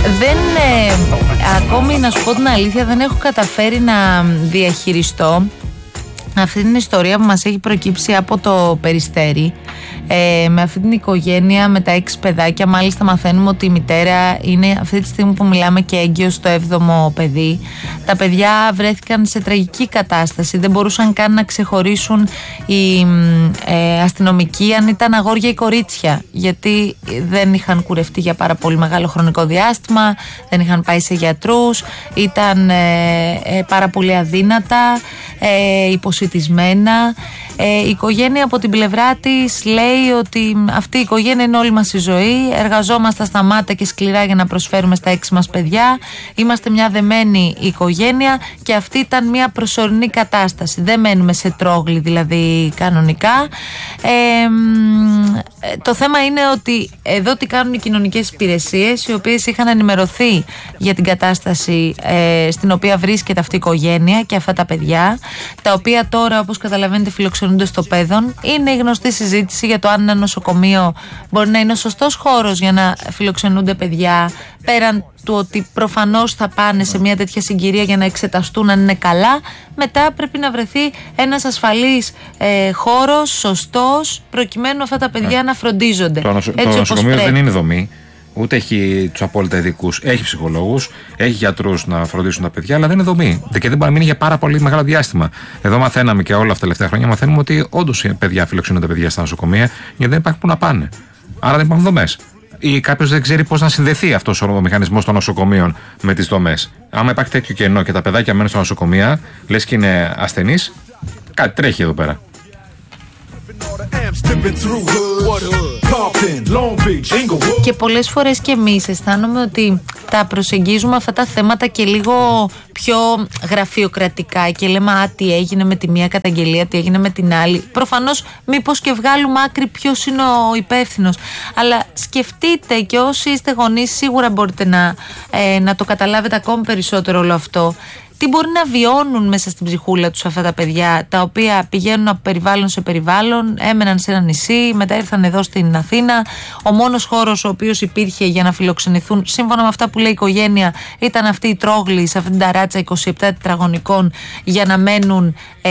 Ακόμη, να σου πω την αλήθεια, δεν έχω καταφέρει να διαχειριστώ αυτή την ιστορία που μας έχει προκύψει από το Περιστέρι, με αυτή την οικογένεια με τα 6 παιδάκια. Μάλιστα μαθαίνουμε ότι η μητέρα είναι αυτή τη στιγμή που μιλάμε και έγκυος στο 7ο παιδί. Τα παιδιά βρέθηκαν σε τραγική κατάσταση, δεν μπορούσαν καν να ξεχωρίσουν οι αστυνομικοί αν ήταν αγόρια ή κορίτσια, γιατί δεν είχαν κουρευτεί για πάρα πολύ μεγάλο χρονικό διάστημα, δεν είχαν πάει σε γιατρούς, ήταν πάρα πολύ αδύνατα, υποσιτισμένα. Η οικογένεια από την πλευρά της λέει ότι αυτή η οικογένεια είναι όλη μας η ζωή, εργαζόμαστε στα μάτα και σκληρά για να προσφέρουμε στα 6 μας παιδιά, είμαστε μια δεμένη οικογένεια και αυτή ήταν μια προσωρινή κατάσταση, δεν μένουμε σε τρόγλη δηλαδή κανονικά. Το θέμα είναι ότι εδώ τι κάνουν οι κοινωνικές υπηρεσίες, οι οποίες είχαν ενημερωθεί για την κατάσταση στην οποία βρίσκεται αυτή η οικογένεια και αυτά τα παιδιά, τα οποία τώρα, όπως καταλαβαίνετε, φιλοξενούνται στο Πέδον. Είναι η γνωστή συζήτηση για το αν ένα νοσοκομείο μπορεί να είναι ο σωστός χώρος για να φιλοξενούνται παιδιά, πέραν του ότι προφανώς θα πάνε σε μια τέτοια συγκυρία για να εξεταστούν αν είναι καλά. Μετά πρέπει να βρεθεί ένας ασφαλής χώρος, σωστός, προκειμένου αυτά τα παιδιά να φροντίζονται. Το νοσοκομείο δεν είναι δομή. Ούτε έχει τους απόλυτα ειδικούς. Έχει ψυχολόγους, έχει γιατρούς να φροντίσουν τα παιδιά, αλλά δεν είναι δομή. Και δεν μπορεί να μείνει για πάρα πολύ μεγάλο διάστημα. Εδώ μαθαίναμε και όλα αυτά τα τελευταία χρόνια, μαθαίνουμε ότι όντως οι παιδιά φιλοξενούνται παιδιά στα νοσοκομεία, γιατί δεν υπάρχουν που να πάνε. Άρα δεν υπάρχουν δομές. Ή κάποιος δεν ξέρει πώς να συνδεθεί αυτός ο μηχανισμός των νοσοκομείων με τις δομές. Άμα υπάρχει τέτοιο κενό και τα παιδάκια μένουν στα νοσοκομεία, λες και είναι ασθενείς, κάτι τρέχει εδώ πέρα. Και πολλές φορές και εμείς αισθάνομαι ότι τα προσεγγίζουμε αυτά τα θέματα και λίγο πιο γραφειοκρατικά και λέμε τι έγινε με τη μία καταγγελία, τι έγινε με την άλλη. Προφανώς μήπως και βγάλουμε άκρη ποιος είναι ο υπεύθυνος, αλλά σκεφτείτε, και όσοι είστε γονείς σίγουρα μπορείτε να το καταλάβετε ακόμη περισσότερο όλο αυτό. Τι μπορεί να βιώνουν μέσα στην ψυχούλα τους αυτά τα παιδιά, τα οποία πηγαίνουν από περιβάλλον σε περιβάλλον, έμεναν σε ένα νησί, μετά ήρθαν εδώ στην Αθήνα. Ο μόνος χώρος ο οποίος υπήρχε για να φιλοξενηθούν, σύμφωνα με αυτά που λέει η οικογένεια, ήταν αυτή η τρόγλη σε αυτήν την ταράτσα 27 τετραγωνικών για να μένουν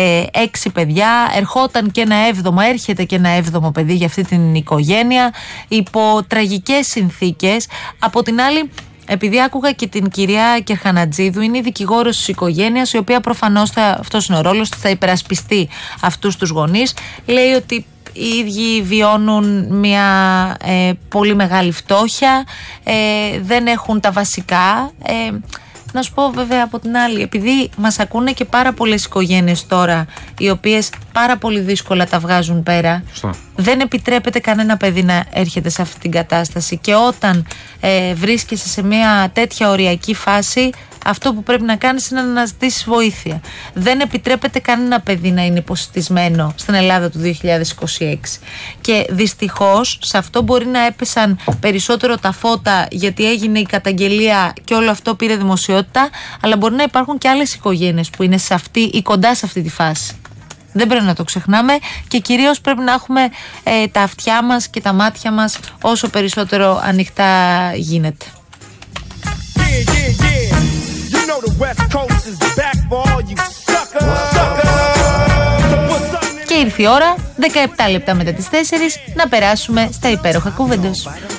6 παιδιά. Ερχόταν και έρχεται και ένα 7ο παιδί για αυτή την οικογένεια, υπό τραγικές συνθήκες. Από την άλλη, επειδή άκουγα και την κυρία Κερχανατζίδου, είναι η δικηγόρος της οικογένειας, η οποία προφανώς αυτός είναι ο ρόλος της, θα υπερασπιστεί αυτούς τους γονείς. Λέει ότι οι ίδιοι βιώνουν μια πολύ μεγάλη φτώχεια, δεν έχουν τα βασικά. Να σου πω βέβαια από την άλλη, επειδή μας ακούνε και πάρα πολλές οικογένειες τώρα, οι οποίες πάρα πολύ δύσκολα τα βγάζουν πέρα, δεν επιτρέπεται κανένα παιδί να έρχεται σε αυτή την κατάσταση, και όταν βρίσκεσαι σε μια τέτοια οριακή φάση, αυτό που πρέπει να κάνεις είναι να αναζητήσεις βοήθεια. Δεν επιτρέπεται κανένα παιδί να είναι υποσιτισμένο στην Ελλάδα του 2026. Και δυστυχώς σε αυτό μπορεί να έπεσαν περισσότερο τα φώτα, γιατί έγινε η καταγγελία και όλο αυτό πήρε δημοσιότητα, αλλά μπορεί να υπάρχουν και άλλες οικογένειες που είναι σε αυτή ή κοντά σε αυτή τη φάση. Δεν πρέπει να το ξεχνάμε, και κυρίως πρέπει να έχουμε τα αυτιά μας και τα μάτια μας όσο περισσότερο ανοιχτά γίνεται. Και ήρθε η ώρα, 17 λεπτά μετά τις 4, να περάσουμε στα υπέροχα Κουβεντός.